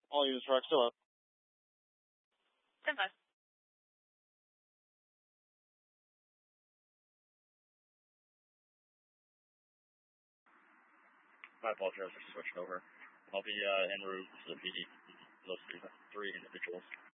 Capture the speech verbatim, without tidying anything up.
All units rock still up. ten five. I apologize for switching over. I'll be uh, en route to the P D, those three, three individuals.